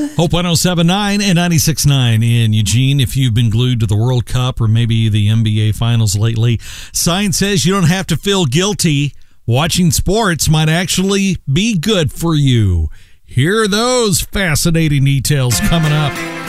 Hope 107.9 and 96.9 in Eugene. If you've been glued to the World Cup or maybe the NBA Finals lately, science says you don't have to feel guilty. Watching sports might actually be good for you. Here are those fascinating details coming up.